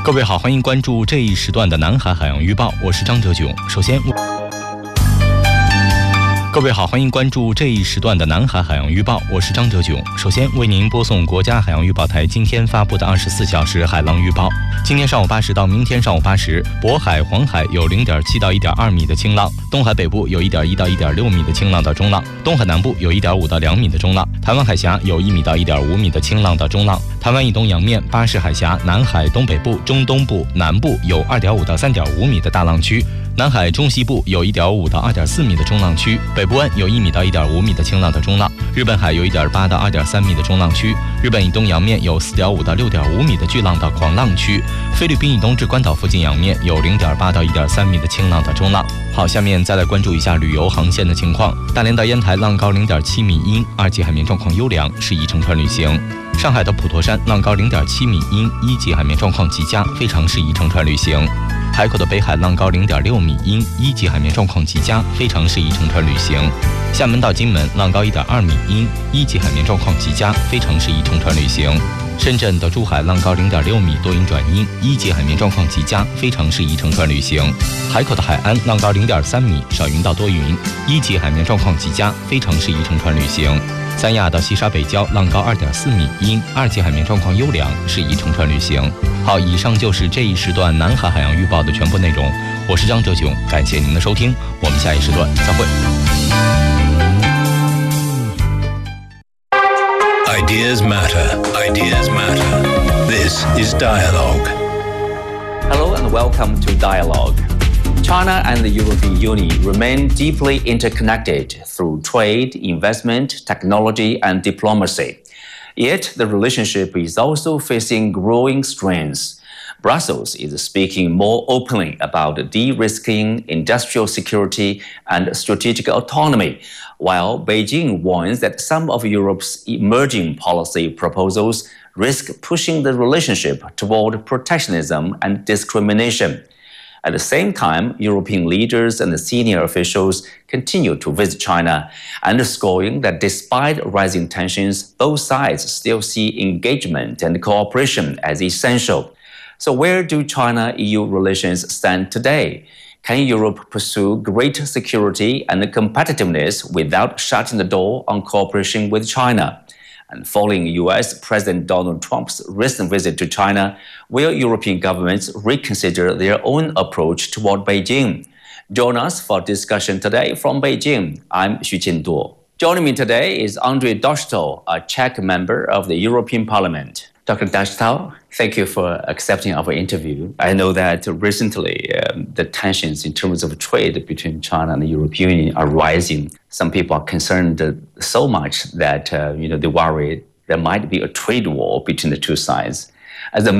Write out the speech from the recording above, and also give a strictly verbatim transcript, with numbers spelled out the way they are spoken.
各位好，欢迎关注这一时段的南海海洋预报，我是张哲炯。首先，各位好，欢迎关注这一时段的南海海洋预报，我是张哲炯。首先为您播送国家海洋预报台今天发布的二十四小时海浪预报。今天上午八时到明天上午八时，渤海、黄海有 零点七到一点二米的清浪，东海北部有 一点一到一点六米的清浪到中浪，东海南部有 一点五到两米的中浪，台湾海峡有一米到一点五米的清浪到中浪，台湾以东洋面、巴士海峡、南海东北部、中东部、南部有 二点五到三点五米的大浪区，南海中西部有 一点五到二点四米的中浪区，北部湾有一米到一点五米的清浪到中浪，日本海有 一点八到二点三米的中浪区，日本以东洋面有 四点五到六点五米的巨浪到狂浪区，菲律宾以东至关岛附近洋面有 零点八到一点三米的清浪到中浪。好，下面再来关注一下旅游航线的情况。大连到烟台浪高 零点七米阴，二级海面状况优良，适宜乘船旅行。上海到普陀山浪高 零点七米阴，一级海面状况极佳，非常适宜乘船旅行。海口的北海浪高 零点六米阴，一级海面状况极佳，非常适宜乘船旅行。厦门到金门浪高 一点二米阴，一级海面状况极佳，非常适宜乘船旅行。深圳到珠海浪高 零点六米，多云转阴，一级海面状况极佳，非常适宜乘船旅行。海口的海安浪高 零点三米，少云到多云，一级海面状况极佳，非常适宜乘船旅行。三亚到西沙北礁浪高 二点四米阴，二级海面状况优良，适宜乘船旅行。好，以上就是这一时段南海海洋预报的全部内容。我是张哲炯，感谢您的收听，我们下一时段再会。 Ideas matter. Ideas matter. This is Dialogue. Hello and welcome to Dialogue. China and the European Union remain deeply interconnected through trade, investment, technology, and diplomacy. Yet the relationship is also facing growing strains. Brussels is speaking more openly about de-risking industrial security and strategic autonomy, while Beijing warns that some of Europe's emerging policy proposals risk pushing the relationship toward protectionism and discrimination. At the same time, European leaders and senior officials continue to visit China, underscoring that despite rising tensions, both sides still see engagement and cooperation as essential. So where do China-E U relations stand today? Can Europe pursue greater security and competitiveness without shutting the door on cooperation with China? And following U S President Donald Trump's recent visit to China, will European governments reconsider their own approach toward Beijing? Join us for discussion today from Beijing. I'm Xu Qinduo. Joining me today is Andrei Dostal, a Czech member of the European Parliament. Doctor Dostal, thank you for accepting our interview. I know that recently um, the tensions in terms of trade between China and the European Union are rising. Some people are concerned so much that uh, you know they worry there might be a trade war between the two sides. As a